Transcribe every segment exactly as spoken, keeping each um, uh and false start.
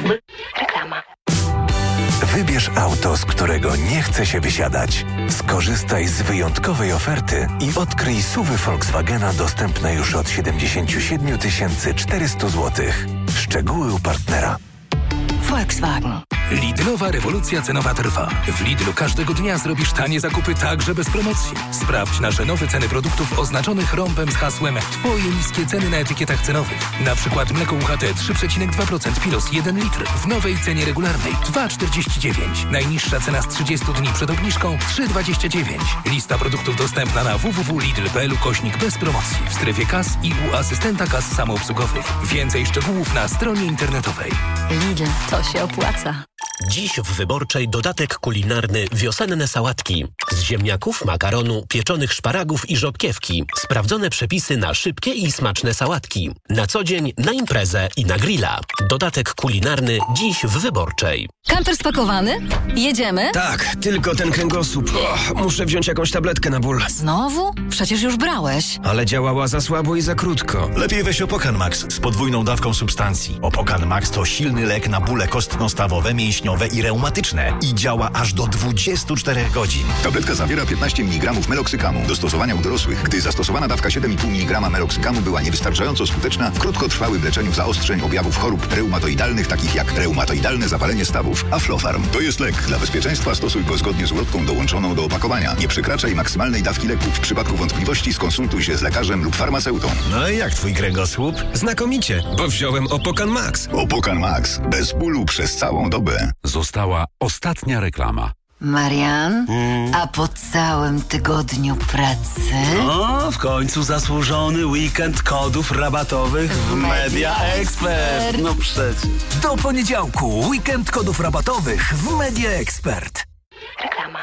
Reklama. Wybierz auto, z którego nie chce się wysiadać. Skorzystaj z wyjątkowej oferty i odkryj S U V y Volkswagena dostępne już od siedemdziesiąt siedem tysięcy czterysta złotych. Szczegóły u partnera. Volkswagen. Lidlowa rewolucja cenowa trwa. W Lidlu każdego dnia zrobisz tanie zakupy także bez promocji. Sprawdź nasze nowe ceny produktów oznaczonych rąbem z hasłem Twoje niskie ceny na etykietach cenowych. Na przykład mleko U H T trzy przecinek dwa procent Pilos jeden litr w nowej cenie regularnej dwa czterdzieści dziewięć. Najniższa cena z trzydziestu dni przed obniżką trzy dwadzieścia dziewięć. Lista produktów dostępna na w w w kropka lidl kropka p l ukośnik bez promocji w strefie kas i u asystenta kas samoobsługowych. Więcej szczegółów na stronie internetowej. Lidl, to się opłaca. Dziś w Wyborczej dodatek kulinarny wiosenne sałatki. Z ziemniaków, makaronu, pieczonych szparagów i żołkiewki. Sprawdzone przepisy na szybkie i smaczne sałatki. Na co dzień, na imprezę i na grilla. Dodatek kulinarny dziś w Wyborczej. Kamper spakowany? Jedziemy? Tak, tylko ten kręgosłup. O, muszę wziąć jakąś tabletkę na ból. Znowu? Przecież już brałeś. Ale działała za słabo i za krótko. Lepiej weź Opokan Max z podwójną dawką substancji. Opokan Max to silny lek na bóle kostno-stawowe, mięśniowe i reumatyczne i działa aż do dwudziestu czterech godzin. Tabletka zawiera piętnaście miligramów meloksykamu do stosowania u dorosłych. Gdy zastosowana dawka siedem i pół miligrama meloksykamu była niewystarczająco skuteczna w krótkotrwałym leczeniu zaostrzeń objawów chorób reumatoidalnych, takich jak reumatoidalne zapalenie stawów. Aflofarm to jest lek. Dla bezpieczeństwa stosuj go zgodnie z ulotką dołączoną do opakowania. Nie przekraczaj maksymalnej dawki leku. W przypadku wątpliwości skonsultuj się z lekarzem lub farmaceutą. No i jak twój kręgosłup? Znakomicie, bo wziąłem Opokan Max. Opokan Max. Bez bólu przez całą dobę. Została ostatnia reklama. Marian, mm. a po całym tygodniu pracy? No, w końcu zasłużony weekend kodów rabatowych w Media Expert. No przecież. Do poniedziałku weekend kodów rabatowych w Media Expert. Reklama.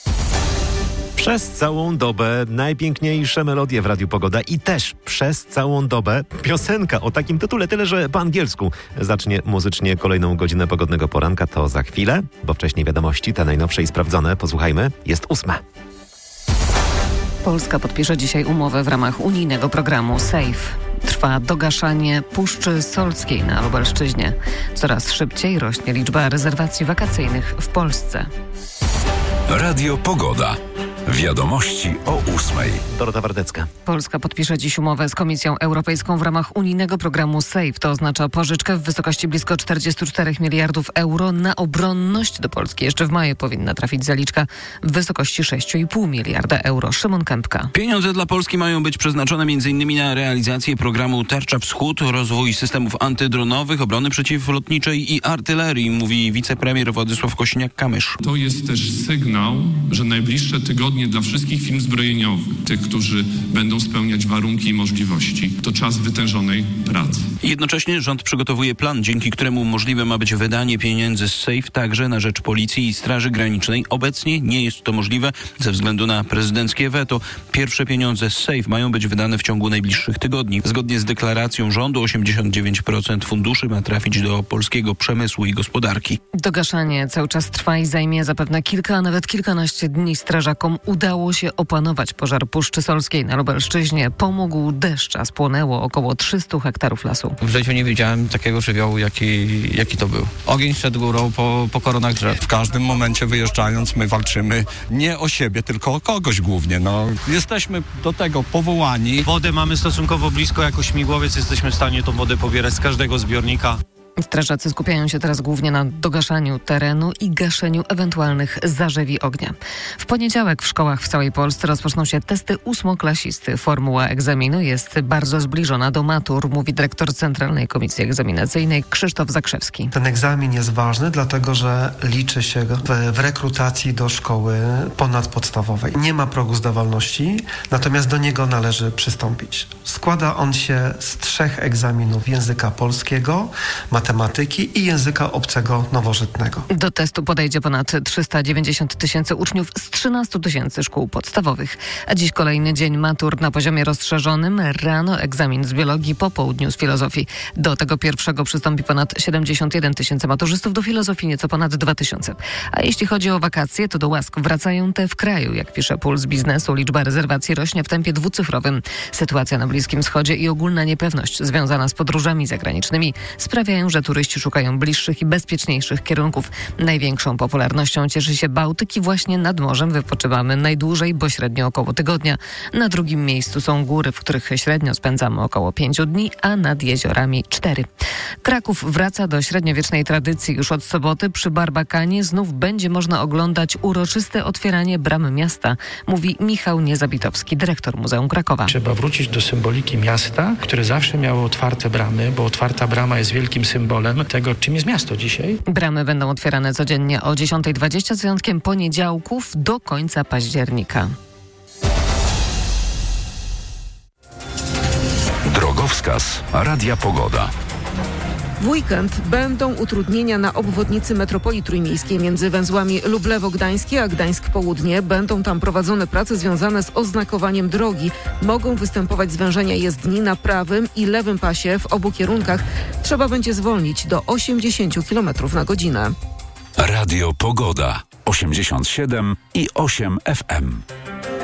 Przez całą dobę najpiękniejsze melodie w Radiu Pogoda i też przez całą dobę piosenka o takim tytule, tyle że po angielsku. Zacznie muzycznie kolejną godzinę pogodnego poranka, to za chwilę, bo wcześniej wiadomości, te najnowsze i sprawdzone, posłuchajmy, jest ósma. Polska podpisze dzisiaj umowę w ramach unijnego programu SAFE. Trwa dogaszanie Puszczy Solskiej na Lubelszczyźnie. Coraz szybciej rośnie liczba rezerwacji wakacyjnych w Polsce. Radio Pogoda. Wiadomości o ósmej. Dorota Wardecka. Polska podpisze dziś umowę z Komisją Europejską w ramach unijnego programu SAFE. To oznacza pożyczkę w wysokości blisko czterdzieści cztery miliardów euro na obronność. Do Polski jeszcze w maju powinna trafić zaliczka w wysokości sześć i pół miliarda euro. Szymon Kępka. Pieniądze dla Polski mają być przeznaczone m.in. na realizację programu Tarcza Wschód, rozwój systemów antydronowych, obrony przeciwlotniczej i artylerii, mówi wicepremier Władysław Kosiniak-Kamysz. To jest też sygnał, że najbliższe tygodnie dla wszystkich firm zbrojeniowych, tych, którzy będą spełniać warunki i możliwości, to czas wytężonej pracy. Jednocześnie rząd przygotowuje plan, dzięki któremu możliwe ma być wydanie pieniędzy z SAFE także na rzecz Policji i Straży Granicznej. Obecnie nie jest to możliwe ze względu na prezydenckie weto. Pierwsze pieniądze z SAFE mają być wydane w ciągu najbliższych tygodni. Zgodnie z deklaracją rządu osiemdziesiąt dziewięć procent funduszy ma trafić do polskiego przemysłu i gospodarki. Dogaszanie cały czas trwa i zajmie zapewne kilka, a nawet kilkanaście dni. Strażakom udało się opanować pożar Puszczy Solskiej na Lubelszczyźnie. Pomógł deszcz, a spłonęło około trzysta hektarów lasu. W życiu nie widziałem takiego żywiołu, jaki, jaki to był. Ogień szedł górą po, po koronach drzew. W każdym momencie wyjeżdżając my walczymy nie o siebie, tylko o kogoś głównie. No, jesteśmy do tego powołani. Wodę mamy stosunkowo blisko, jako śmigłowiec jesteśmy w stanie tą wodę pobierać z każdego zbiornika. Strażacy skupiają się teraz głównie na dogaszaniu terenu i gaszeniu ewentualnych zarzewi ognia. W poniedziałek w szkołach w całej Polsce rozpoczną się testy ósmoklasisty. Formuła egzaminu jest bardzo zbliżona do matur, mówi dyrektor Centralnej Komisji Egzaminacyjnej Krzysztof Zakrzewski. Ten egzamin jest ważny, dlatego że liczy się w, w rekrutacji do szkoły ponadpodstawowej. Nie ma progu zdawalności, natomiast do niego należy przystąpić. Składa on się z trzech egzaminów: języka polskiego, matematyki i języka obcego nowożytnego. Do testu podejdzie ponad trzysta dziewięćdziesiąt tysięcy uczniów z trzynastu tysięcy szkół podstawowych. A dziś kolejny dzień matur na poziomie rozszerzonym. Rano egzamin z biologii, po południu z filozofii. Do tego pierwszego przystąpi ponad siedemdziesiąt jeden tysięcy maturzystów, do filozofii nieco ponad dwa tysiące. A jeśli chodzi o wakacje, to do łask wracają te w kraju. Jak pisze Puls Biznesu, liczba rezerwacji rośnie w tempie dwucyfrowym. Sytuacja na Bliskim Wschodzie i ogólna niepewność związana z podróżami zagranicznymi sprawiają, sprawiają, że turyści szukają bliższych i bezpieczniejszych kierunków. Największą popularnością cieszy się Bałtyk i właśnie nad morzem wypoczywamy najdłużej, bo średnio około tygodnia. Na drugim miejscu są góry, w których średnio spędzamy około pięciu dni, a nad jeziorami cztery. Kraków wraca do średniowiecznej tradycji. Już od soboty przy Barbakanie znów będzie można oglądać uroczyste otwieranie bram miasta, mówi Michał Niezabitowski, dyrektor Muzeum Krakowa. Trzeba wrócić do symboliki miasta, które zawsze miało otwarte bramy, bo otwarta brama jest wielkim symbolem tego, czym jest miasto dzisiaj. Bramy będą otwierane codziennie o dziesiąta dwadzieścia z wyjątkiem poniedziałków do końca października. Drogowskaz Radia Pogoda. W weekend będą utrudnienia na obwodnicy metropolii trójmiejskiej między węzłami Lublewo-Gdańskie a Gdańsk-Południe. Będą tam prowadzone prace związane z oznakowaniem drogi. Mogą występować zwężenia jezdni na prawym i lewym pasie w obu kierunkach. Trzeba będzie zwolnić do osiemdziesiąt kilometrów na godzinę. Radio Pogoda osiemdziesiąt siedem i osiem F M.